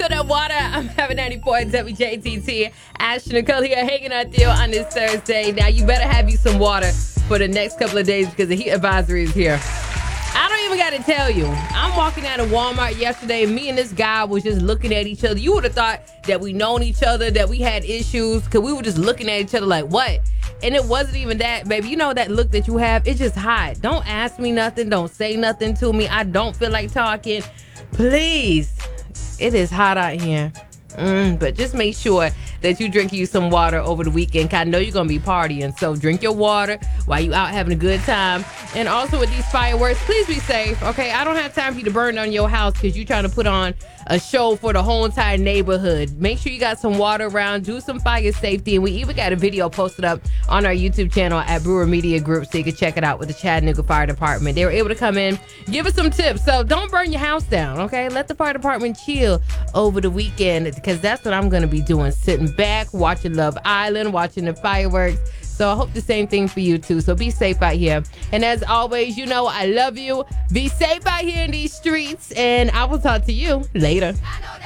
to the water. I'm having 94 WJTT. Ashton Nicole here, hanging out with you on this Thursday. Now, you better have you some water for the next couple of days because the heat advisory is here. I don't even got to tell you. I'm walking out of Walmart yesterday, and me and this guy was just looking at each other. You would have thought that we known each other, that we had issues, because we were just looking at each other like, what? And it wasn't even that, baby. You know that look that you have? It's just hot. Don't ask me nothing. Don't say nothing to me. I don't feel like talking. Please. It is hot out here. But just make sure that you drink you some water over the weekend. 'Cause I know you're going to be partying. So drink your water while you out having a good time. And also with these fireworks, please be safe. Okay, I don't have time for you to burn down your house because you're trying to put on a show for the whole entire neighborhood. Make sure you got some water around. Do some fire safety. And we even got a video posted up on our YouTube channel at Brewer Media Group, so you can check it out with the Chattanooga Fire Department. They were able to come in, give us some tips. So don't burn your house down, okay? Let the fire department chill over the weekend, because that's what I'm going to be doing. Sitting back, watching Love Island, watching the fireworks. So I hope the same thing for you too. So be safe out here. And as always, you know I love you. Be safe out here in these streets. And I will talk to you later.